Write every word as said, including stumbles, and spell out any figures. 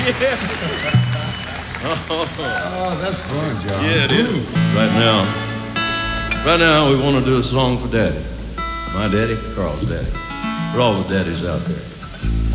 Oh, that's fun, John. Yeah, it is. Right now, right now we want to do a song for Daddy. My daddy, Carl's daddy. For all the daddies out there.